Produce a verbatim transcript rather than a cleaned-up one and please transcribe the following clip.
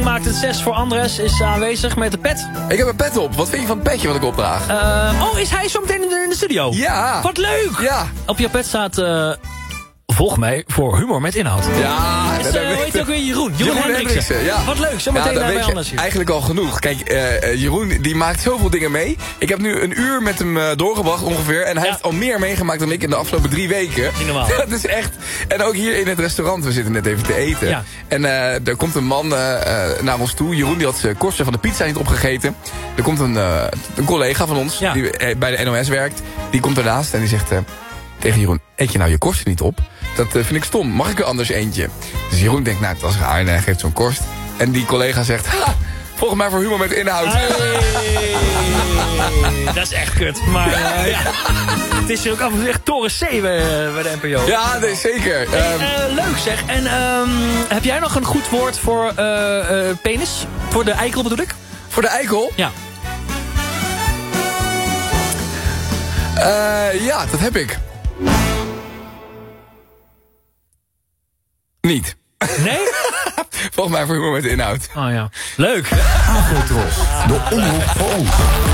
maakt het zes voor Andres. Is aanwezig met de pet. Ik heb een pet op. Wat vind je van het petje wat ik opdraag? Uh, oh, is hij zo meteen in de, in de studio? Ja. Wat leuk. Ja. Op jouw pet staat... Uh, volg mij voor humor met inhoud. Ja, is, uh, hoe heet je ook weer? Jeroen. Jeroen, Jeroen Hendriksen. Hendriksen, ja. Wat leuk, zo meteen ja, bij Anders hier. Eigenlijk al genoeg. Kijk, uh, Jeroen die maakt zoveel dingen mee. Ik heb nu een uur met hem uh, doorgebracht ongeveer. En hij ja. heeft al meer meegemaakt dan ik in de afgelopen drie weken. Niet normaal. Dat is echt... En ook hier in het restaurant, we zitten net even te eten. Ja. En uh, er komt een man uh, naar ons toe. Jeroen die had zijn korsten van de pizza niet opgegeten. Er komt een, uh, een collega van ons, ja. die bij de N O S werkt. Die komt ernaast en die zegt uh, tegen Jeroen... Eet je nou je korsten niet op? Dat uh, vind ik stom. Mag ik er anders eentje? Dus Jeroen denkt, nou, dat is raar. En hij geeft zo'n korst. En die collega zegt... Ha, volg mij voor humor met inhoud. Hey, dat is echt kut. Maar uh, ja, het is hier ook af en toe echt toren C bij, bij de N P O. Ja, nee, zeker. Hey, uh, leuk zeg. En um, heb jij nog een goed woord voor uh, uh, penis? Voor de eikel bedoel ik? Voor de eikel? Ja. Uh, ja, dat heb ik. Niet. Nee? Volg mij voor humor met de inhoud. Oh ja. Leuk. Afrotros, de omroep voor ons.